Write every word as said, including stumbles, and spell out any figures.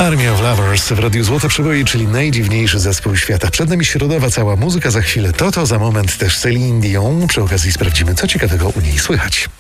Army of Lovers w Radiu Złote Przeboje, czyli najdziwniejszy zespół świata. Przed nami środowa cała muzyka, za chwilę Toto, za moment też Celine Dion. Przy okazji sprawdzimy, co ciekawego u niej słychać.